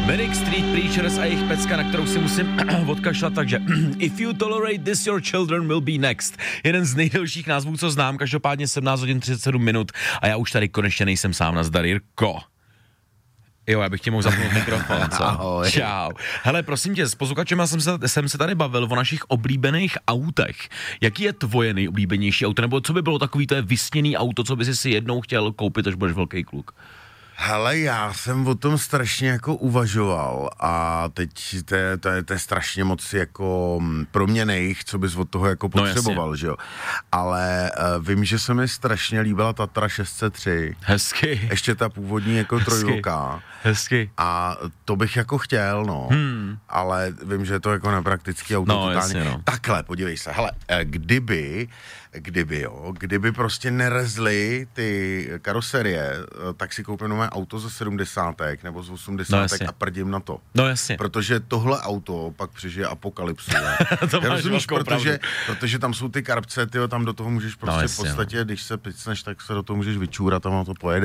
Manic Street Preachers a jejich pecka, na kterou si musím odkašlat, takže If you tolerate this, your children will be next. Jeden z nejdelších názvů, co znám, každopádně 17 hodin 37 minut a já už tady konečně nejsem sám, nazdar, Jirko. Jo, já bych ti mohl zapnout mikrofon, co? Ahoj. Čau. Hele, prosím tě, s posluchačema jsem se tady bavil o našich oblíbených autech. Jaký je tvoje nejoblíbenější auto, nebo co by bylo takový to vysněný auto, co bys si jednou chtěl koupit, až budeš velký kluk? Hele, já jsem o tom strašně jako uvažoval a teď to je strašně moc jako proměnejch, co bys od toho jako potřeboval, že jo. Ale vím, že se mi strašně líbila Tatra 603. Hezky. Ještě ta původní jako trojka. Hezky. A to bych jako chtěl, no. Ale vím, že je to jako nepraktický auto totálně. Jasně, no. Takhle, podívej se, hele, kdyby prostě nerezly ty karoserie, tak si koupím nové auto ze 70. nebo z 80. a prdím na to. No jasně. Protože tohle auto pak přežije apokalypsu. To máš rozumíš, velkou pravdu. protože tam jsou ty karpce, tyjo, tam do toho můžeš prostě v podstatě, když se picneš, tak se do toho můžeš vyčůrat a to pojede.